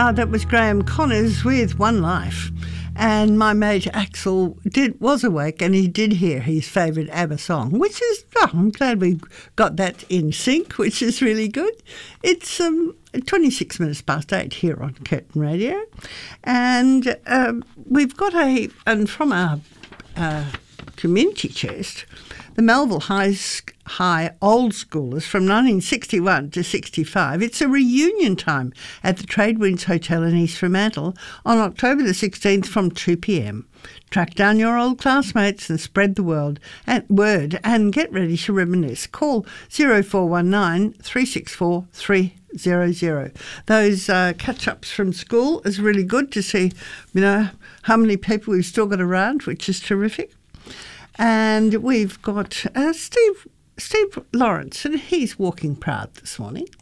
That was Graham Connors with One Life. And my mate Axel was awake and he did hear his favourite ABBA song, which is, I'm glad we got that in sync, which is really good. It's 26 minutes past 8 here on Curtin Radio. And we've got and from our community chest, the Melville High Old Schoolers from 1961 to 65. It's a reunion time at the Tradewinds Hotel in East Fremantle on October the 16th from 2 p.m. Track down your old classmates and spread the word and get ready to reminisce. Call 0419 364 300. Those catch-ups from school is really good to see, how many people we've still got around, which is terrific. And we've got Steve Lawrence, and he's walking proud this morning.